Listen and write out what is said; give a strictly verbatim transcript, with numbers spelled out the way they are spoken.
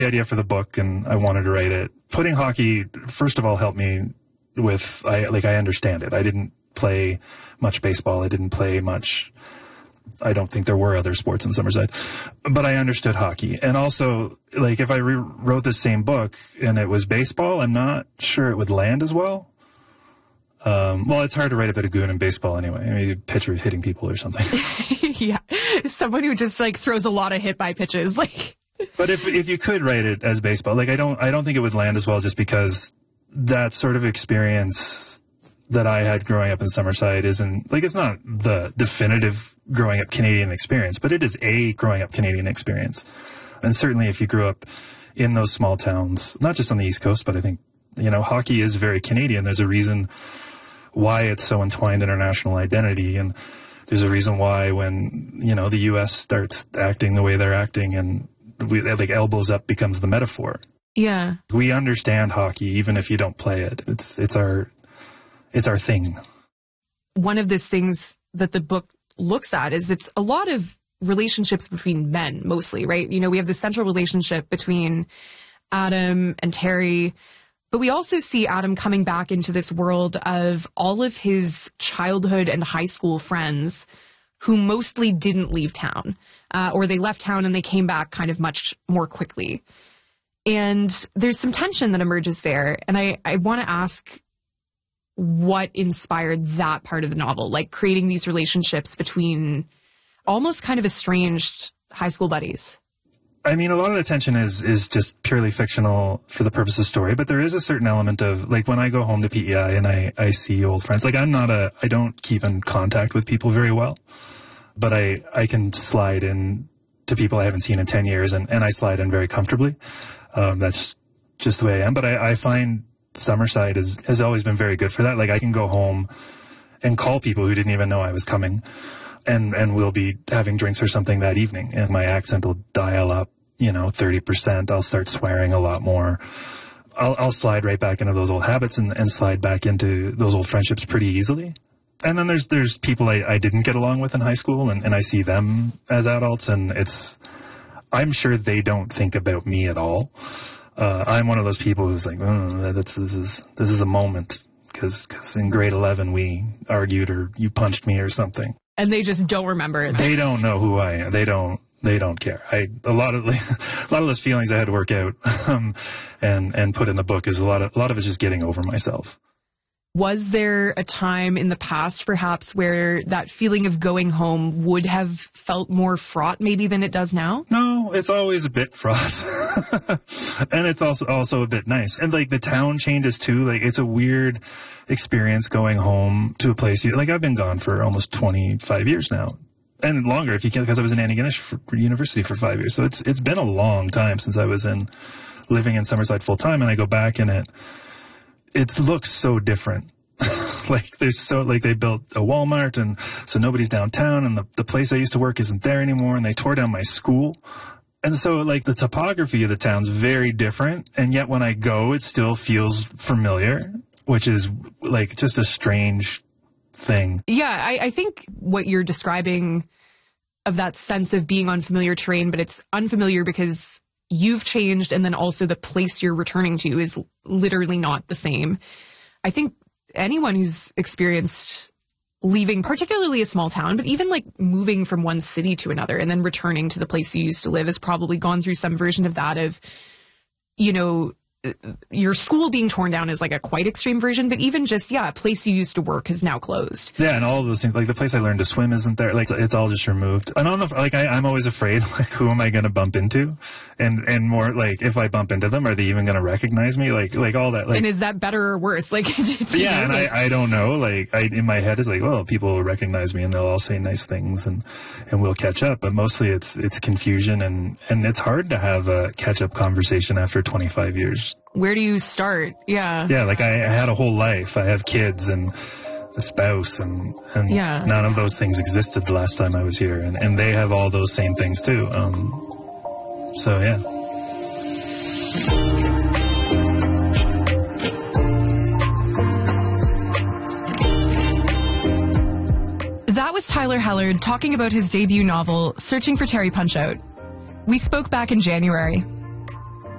the idea for the book and I wanted to write it. Putting hockey, first of all, helped me with, I like, I understand it. I didn't play much baseball. I didn't play much, I don't think there were other sports in Summerside, but I understood hockey. And also, like, if I rewrote the same book and it was baseball, I'm not sure it would land as well. Um, well, it's hard to write about a goon in baseball anyway. I mean, a pitcher hitting people or something. Yeah. Someone who just, like, throws a lot of hit by pitches, like. But if if you could write it as baseball, like I don't I don't think it would land as well, just because that sort of experience that I had growing up in Summerside isn't, like, it's not the definitive growing up Canadian experience, but it is a growing up Canadian experience. And certainly if you grew up in those small towns, not just on the East Coast, but I think, you know, hockey is very Canadian. There's a reason why it's so entwined in our national identity, and there's a reason why when, you know, the U S starts acting the way they're acting and we, like, elbows up becomes the metaphor. Yeah. We understand hockey even if you don't play it. It's it's our it's our thing. One of these things that the book looks at is it's a lot of relationships between men mostly, right? You know, we have the central relationship between Adam and Terry, but we also see Adam coming back into this world of all of his childhood and high school friends who mostly didn't leave town, uh, or they left town and they came back kind of much more quickly. And there's some tension that emerges there. And I, I want to ask what inspired that part of the novel, like creating these relationships between almost kind of estranged high school buddies. I mean, a lot of the tension is is just purely fictional for the purpose of story, but there is a certain element of, like, when I go home to P E I and I, I see old friends, like, I'm not a, I don't keep in contact with people very well, but I, I can slide in to people I haven't seen in ten years, and, and I slide in very comfortably. Um, that's just the way I am, but I, I find Summerside is, has always been very good for that. Like, I can go home and call people who didn't even know I was coming, and, and we'll be having drinks or something that evening, and my accent will dial up, you know, thirty percent. I'll start swearing a lot more. I'll, I'll slide right back into those old habits and, and slide back into those old friendships pretty easily. And then there's, there's people I, I didn't get along with in high school, and, and I see them as adults, and it's, I'm sure they don't think about me at all. Uh, I'm one of those people who's like, oh, that's, this is, this is a moment. Cause, cause in grade eleven, we argued or you punched me or something. And they just don't remember it. They don't know who I am. They don't, they don't care. I, a lot of, like, a lot of those feelings I had to work out, um, and, and put in the book is a lot of, a lot of it's just getting over myself. Was there a time in the past, perhaps, where that feeling of going home would have felt more fraught maybe than it does now? No, it's always a bit fraught. And it's also also a bit nice. And, like, the town changes, too. Like, it's a weird experience going home to a place. You, like, I've been gone for almost twenty-five years now. And longer, if you can, because I was in Antigonish for university for five years. So it's it's been a long time since I was in living in Summerside full time. And I go back and it, it looks so different. Like, there's so, like, they built a Walmart, and so nobody's downtown, and the, the place I used to work isn't there anymore, and they tore down my school. And so, like, the topography of the town's very different, and yet when I go, it still feels familiar, which is, like, just a strange thing. Yeah, I, I think what you're describing of that sense of being on familiar terrain, but it's unfamiliar because you've changed, and then also the place you're returning to is literally not the same. I think anyone who's experienced leaving, particularly a small town, but even like moving from one city to another and then returning to the place you used to live, has probably gone through some version of that of, you know, your school being torn down is like a quite extreme version, but even just, yeah, a place you used to work is now closed. Yeah, and all of those things, like the place I learned to swim isn't there. Like, it's all just removed. And on the, like, I, I'm always afraid, like, who am I going to bump into? And, and more, like, if I bump into them, are they even going to recognize me? Like, like all that. Like, and is that better or worse? Like, it's, yeah, know, and like, I, I don't know. Like, I, in my head, it's like, well, people will recognize me and they'll all say nice things and, and we'll catch up. But mostly it's, it's confusion, and, and it's hard to have a catch up conversation after twenty-five years. Where do you start? Yeah. Yeah, like, I, I had a whole life. I have kids and a spouse, and, and yeah. None of those things existed the last time I was here. And, and they have all those same things too. Um, so, yeah. That was Tyler Hellard talking about his debut novel, Searching for Terry Punchout. We spoke back in January.